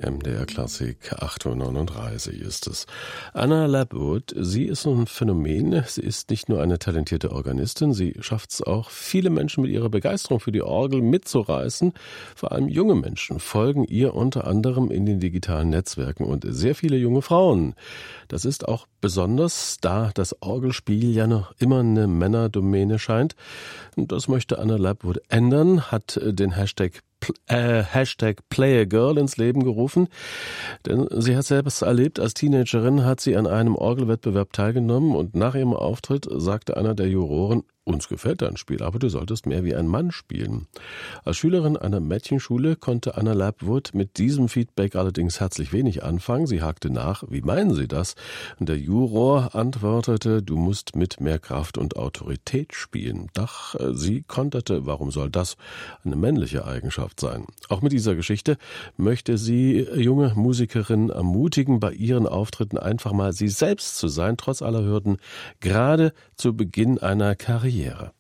MDR Klassik, 8:39 Uhr ist es. Anna Lapwood, sie ist ein Phänomen. Sie ist nicht nur eine talentierte Organistin, sie schafft es auch, viele Menschen mit ihrer Begeisterung für die Orgel mitzureißen. Vor allem junge Menschen folgen ihr unter anderem in den digitalen Netzwerken und sehr viele junge Frauen. Das ist auch besonders, da das Orgelspiel ja noch immer eine Männerdomäne scheint. Und das möchte Anna Lapwood ändern, hat den Hashtag #PlayAGirl ins Leben gerufen, denn sie hat selbst erlebt, als Teenagerin hat sie an einem Orgelwettbewerb teilgenommen und nach ihrem Auftritt sagte einer der Juroren: Uns gefällt dein Spiel, aber du solltest mehr wie ein Mann spielen. Als Schülerin einer Mädchenschule konnte Anna Lapwood mit diesem Feedback allerdings herzlich wenig anfangen. Sie hakte nach: Wie meinen Sie das? Und der Juror antwortete: Du musst mit mehr Kraft und Autorität spielen. Doch sie konterte: Warum soll das eine männliche Eigenschaft sein? Auch mit dieser Geschichte möchte sie junge Musikerinnen ermutigen, bei ihren Auftritten einfach mal sie selbst zu sein, trotz aller Hürden, gerade zu Beginn einer Karriere.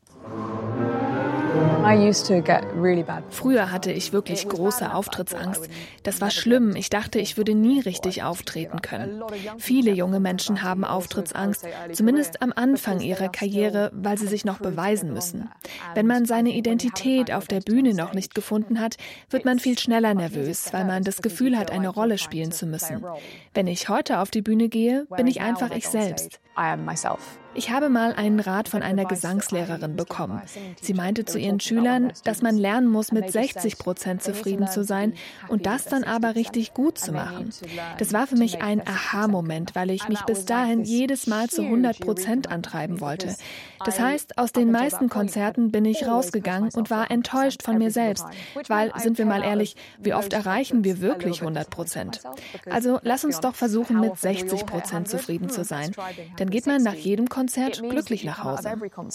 Früher hatte ich wirklich große Auftrittsangst. Das war schlimm. Ich dachte, ich würde nie richtig auftreten können. Viele junge Menschen haben Auftrittsangst, zumindest am Anfang ihrer Karriere, weil sie sich noch beweisen müssen. Wenn man seine Identität auf der Bühne noch nicht gefunden hat, wird man viel schneller nervös, weil man das Gefühl hat, eine Rolle spielen zu müssen. Wenn ich heute auf die Bühne gehe, bin ich einfach ich selbst. Ich habe mal einen Rat von einer Gesangslehrerin bekommen. Sie meinte zu ihren Schülern, dass man lernen muss, mit 60% zufrieden zu sein und das dann aber richtig gut zu machen. Das war für mich ein Aha-Moment, weil ich mich bis dahin jedes Mal zu 100% antreiben wollte. Das heißt, aus den meisten Konzerten bin ich rausgegangen und war enttäuscht von mir selbst, weil, sind wir mal ehrlich, wie oft erreichen wir wirklich 100%? Also lass uns doch versuchen, mit 60% zufrieden zu sein. Dann geht man nach jedem Konzert glücklich nach Hause.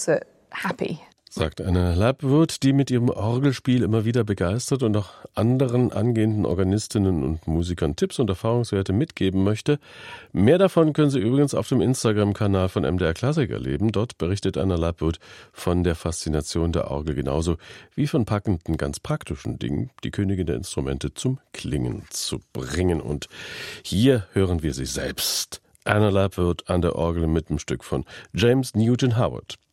Sagt Anna Lapwood, die mit ihrem Orgelspiel immer wieder begeistert und auch anderen angehenden Organistinnen und Musikern Tipps und Erfahrungswerte mitgeben möchte. Mehr davon können Sie übrigens auf dem Instagram-Kanal von MDR Klassik erleben. Dort berichtet Anna Lapwood von der Faszination der Orgel genauso wie von packenden, ganz praktischen Dingen, die Königin der Instrumente zum Klingen zu bringen. Und hier hören wir sie selbst. Anna Lapwood an der Orgel mit einem Stück von James Newton Howard.